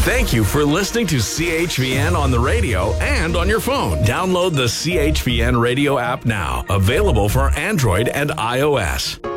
Thank you for listening to CHVN on the radio and on your phone. Download the CHVN radio app now. Available for Android and iOS.